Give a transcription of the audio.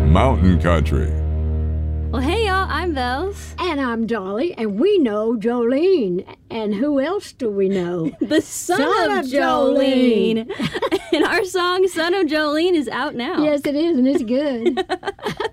Mountain Country. Well, hey, y'all, I'm Bells. And I'm Dolly, and we know Jolene. And who else do we know? The son of Jolene. And our song, Son of Jolene, is out now. Yes, it is, and it's good.